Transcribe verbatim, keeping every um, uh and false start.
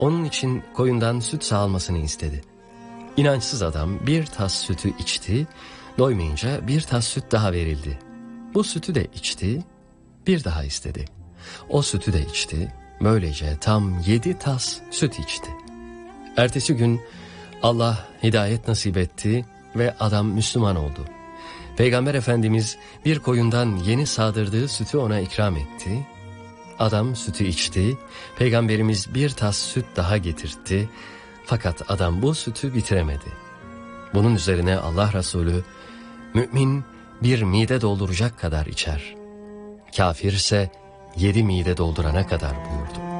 onun için koyundan süt sağılmasını istedi. İnançsız adam bir tas sütü içti, doymayınca bir tas süt daha verildi. Bu sütü de içti, bir daha istedi. O sütü de içti, böylece tam yedi tas süt içti. Ertesi gün Allah hidayet nasip etti ve adam Müslüman oldu. Peygamber Efendimiz bir koyundan yeni sağdırdığı sütü ona ikram etti. Adam sütü içti, Peygamberimiz bir tas süt daha getirtti. Fakat adam bu sütü bitiremedi. Bunun üzerine Allah Resulü, mümin bir mide dolduracak kadar içer. Kafir ise yedi mide doldurana kadar buyurdu.